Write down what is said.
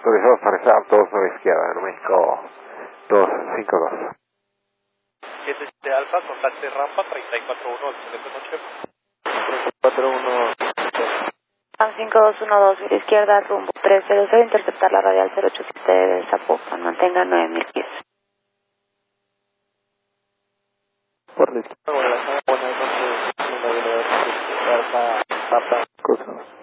autorizado para esa autos a la izquierda, en México 252. 7 Alfa, contacte rampa 341, excelente noche. 341. AM 5212, a la izquierda, rumbo 300, interceptar la radial 087 de Zapopan, mantenga 9000 pies. Por la izquierda, buenas noches, Alfa, Papa, Cruzamos.